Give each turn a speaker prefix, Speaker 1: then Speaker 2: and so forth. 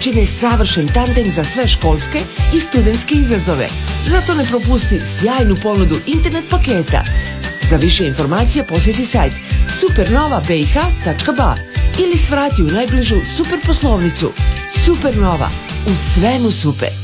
Speaker 1: čine savršen tandem za sve školske i studentske izazove. Zato ne propusti sjajnu ponudu internet paketa. Za više informacija posjeti sajt supernova.bih.ba ili svrati u najbližu super poslovnicu. Supernova, u svemu super.